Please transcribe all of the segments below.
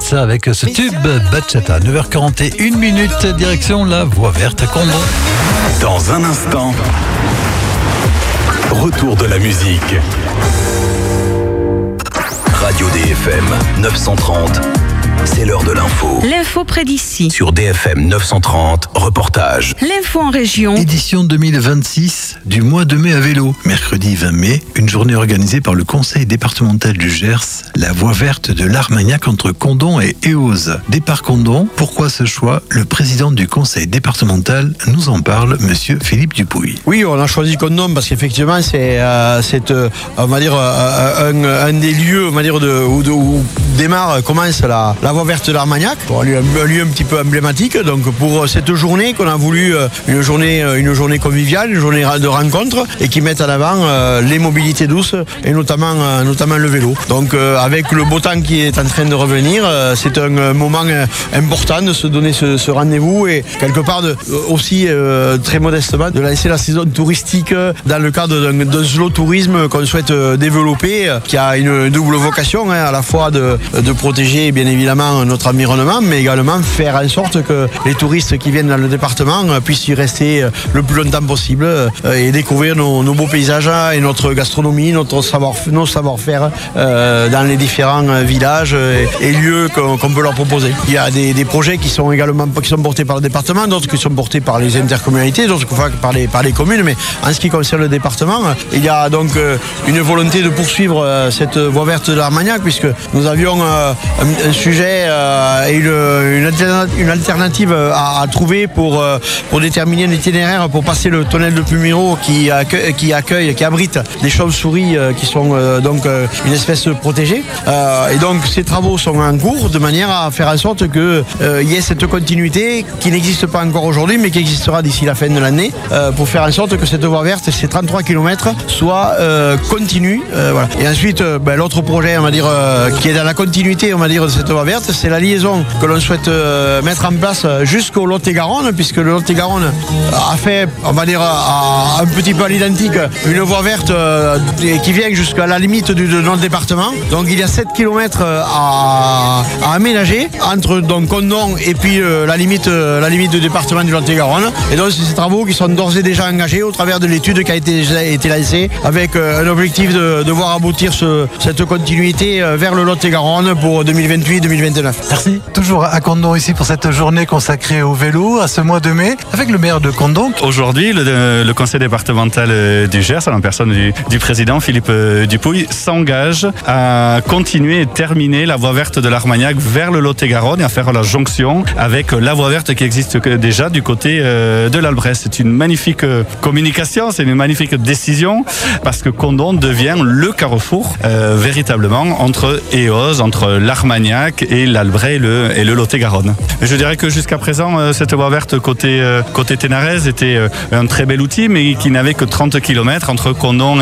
Ibiza avec ce tube Bachata. 9h41 minutes, direction la Voie Verte à Condom. Dans un instant, retour de la musique. Radio DFM 930. C'est l'heure de l'info. L'info près d'ici. Sur DFM 930, reportage. L'info en région. Édition 2026 du mois de mai à vélo. Mercredi 20 mai, une journée organisée par le conseil départemental du Gers, la voie verte de l'Armagnac entre Condom et Eauze. Départ Condom, pourquoi ce choix? Le président du conseil départemental nous en parle, monsieur Philippe Dupuy. Oui, on a choisi Condom parce qu'effectivement c'est on va dire un des lieux, on va dire où commence la voie verte de l'Armagnac, un lieu un petit peu emblématique. Donc pour cette journée qu'on a voulu une journée conviviale, une journée de rencontre et qui mette en avant les mobilités douces et notamment le vélo. Donc avec le beau temps qui est en train de revenir, c'est un moment important de se donner ce rendez-vous et quelque part aussi très modestement de lancer la saison touristique dans le cadre d'un slow tourisme qu'on souhaite développer, qui a une double vocation, à la fois de protéger bien évidemment notre environnement, mais également faire en sorte que les touristes qui viennent dans le département puissent y rester le plus longtemps possible et découvrir nos beaux paysages et notre gastronomie, nos savoir-faire dans les différents villages et lieux qu'on peut leur proposer. Il y a des projets qui sont portés par le département, d'autres qui sont portés par les intercommunalités, d'autres par les communes, mais en ce qui concerne le département, il y a donc une volonté de poursuivre cette voie verte de l'Armagnac, puisque nous avions un sujet et une alternative à trouver pour déterminer un itinéraire pour passer le tunnel de Pumiro qui abrite des chauves-souris qui sont donc une espèce protégée. Et donc ces travaux sont en cours de manière à faire en sorte qu'il y ait cette continuité qui n'existe pas encore aujourd'hui mais qui existera d'ici la fin de l'année pour faire en sorte que cette voie verte, ces 33 km, soit continue. Voilà. Et ensuite, l'autre projet, on va dire, qui est dans la continuité, on va dire, de cette voie verte, c'est la liaison que l'on souhaite mettre en place jusqu'au Lot-et-Garonne, puisque le Lot-et-Garonne a fait, on va dire, un petit peu à l'identique, une voie verte qui vient jusqu'à la limite de notre département. Donc il y a 7 km à aménager entre donc Condom et puis la limite du département du Lot-et-Garonne. Et donc c'est ces travaux qui sont d'ores et déjà engagés au travers de l'étude qui a été lancée avec un objectif de voir aboutir cette continuité vers le Lot-et-Garonne pour 2028-2029. Merci. Toujours à Condom ici pour cette journée consacrée au vélo, à ce mois de mai, avec le maire de Condom. Aujourd'hui, le conseil départemental du Gers, en personne du président Philippe Dupuy, s'engage à continuer et terminer la voie verte de l'Armagnac vers le Lot-et-Garonne et à faire la jonction avec la voie verte qui existe déjà du côté de l'Albret. C'est une magnifique communication, c'est une magnifique décision parce que Condom devient le carrefour véritablement entre Eauze, entre l'Armagnac et l'Albret et le Lot-et-Garonne. Je dirais que jusqu'à présent, cette voie verte côté Ténarèze était un très bel outil, mais qui n'avait que 30 km entre Condom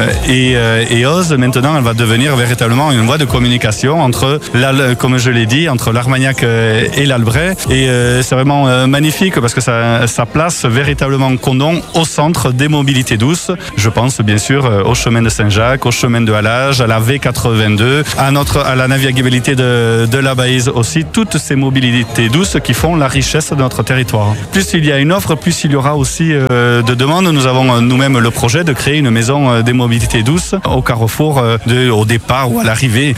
et Eauze. Maintenant, elle va devenir véritablement une voie de communication entre, comme je l'ai dit, entre l'Armagnac et l'Albret. Et c'est vraiment magnifique parce que ça place véritablement Condom au centre des mobilités douces. Je pense bien sûr au chemin de Saint-Jacques, au chemin de Halage, à la V82, à la navigabilité de la Baïse aussi, toutes ces mobilités douces qui font la richesse de notre territoire. Plus il y a une offre, plus il y aura aussi de demandes. Nous avons nous-mêmes le projet de créer une maison des mobilités douces au carrefour, au départ ou à l'arrivée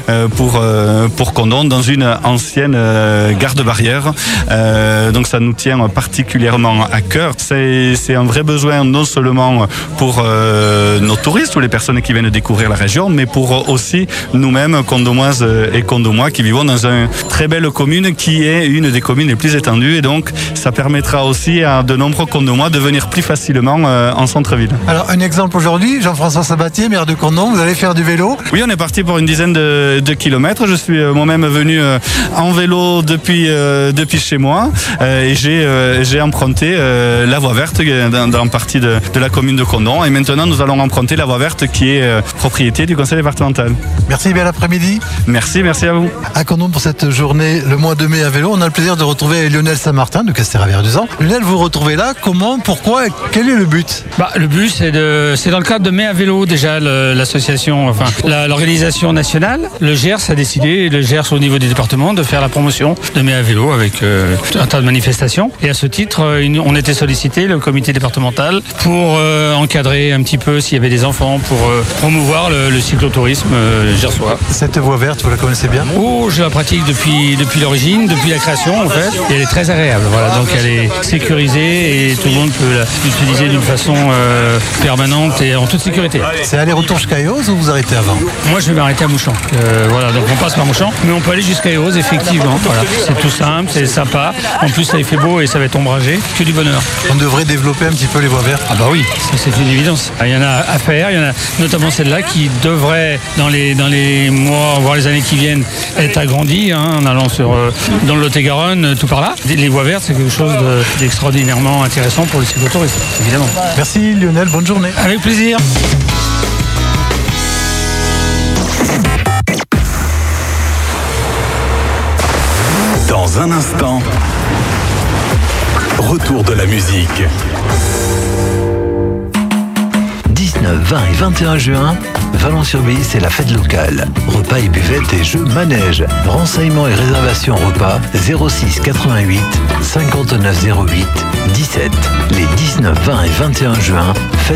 pour Condom, dans une ancienne gare de barrière. Donc ça nous tient particulièrement à cœur. C'est un vrai besoin non seulement pour nos touristes ou les personnes qui viennent découvrir la région, mais pour aussi nous-mêmes, Condomoises et Condomois, qui vivons dans une très belle commune qui est une des communes les plus étendues, et donc ça permettra aussi à de nombreux Condomois de venir plus facilement en centre-ville. Alors un exemple aujourd'hui, Jean-François Sabatier, maire de Condom, vous allez faire du vélo? Oui, on est parti pour une dizaine de kilomètres. Je suis moi-même venu en vélo depuis chez moi et j'ai emprunté la voie verte dans partie de la commune de Condom, et maintenant nous allons emprunter la voie verte qui est propriété du conseil départemental. Merci, bel après-midi. Merci. Merci à vous. À Condom pour cette journée, le mois de mai à vélo, on a le plaisir de retrouver Lionel Saint-Martin de Castéravierzan. Lionel, vous retrouvez là, comment, pourquoi, et quel est le but? Le but, c'est dans le cadre de Mai à vélo déjà l'association, l'organisation nationale. Le Gers a décidé, le Gers au niveau des départements, de faire la promotion de Mai à vélo avec un tas de manifestations. Et à ce titre, on était sollicité, le comité départemental, pour encadrer un petit peu s'il y avait des enfants, pour promouvoir le cyclotourisme gersois. Cette voie verte, vous la connaissez bien? Oh, je la pratique depuis l'origine, depuis la création en fait. Et elle est très agréable. Voilà, donc elle est sécurisée et tout le monde peut l'utiliser d'une façon permanente et en toute sécurité. C'est aller-retour jusqu'à Eauze ou vous arrêtez avant? Moi, je vais m'arrêter à Mouchamp. Voilà, donc on passe par Mouchamp, mais on peut aller jusqu'à Eauze, effectivement. Voilà, c'est tout simple, c'est sympa. En plus, ça il fait beau et ça va être ombragé. Que du bonheur. On devrait développer un petit peu les voies vertes. Ah bah oui, c'est une évidence. Il y en a à faire, il y en a notamment celle-là qui devrait, dans les mois, voire les années qui viennent, être agrandie, en allant dans le Lot-et-Garonne, tout par là. Les voies vertes, c'est quelque chose d'extraordinairement intéressant pour le cyclotourisme, évidemment. Merci Lionel, bonne journée. Avec plaisir. Dans un instant, retour de la musique. 19, 20 et 21 juin, Valence-sur-Bille, c'est la fête locale. Repas et buvettes et jeux manège. Renseignements et réservations repas 06 88 59 08 17. Les 19, 20 et 21 juin, fête